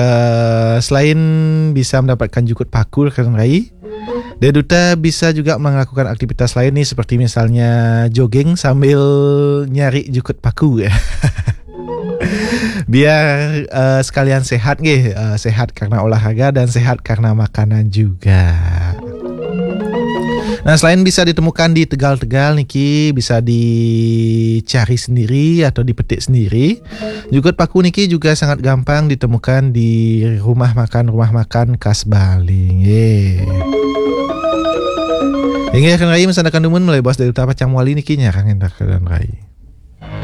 Selain bisa mendapatkan jukut paku rekan Rai, Deduta bisa juga melakukan aktivitas lain nih, seperti misalnya jogging sambil nyari jukut paku ya. Biar sekalian sehat nih, sehat karena olahraga dan sehat karena makanan juga. Nah, selain bisa ditemukan di Tegal-Tegal niki, bisa dicari sendiri atau dipetik sendiri. Jukut paku niki juga sangat gampang ditemukan di rumah makan khas Bali. Hingga akan Rai mesandakan dumun mulai bos dari utama Pacang Wali niki nyarang endak dan Rai.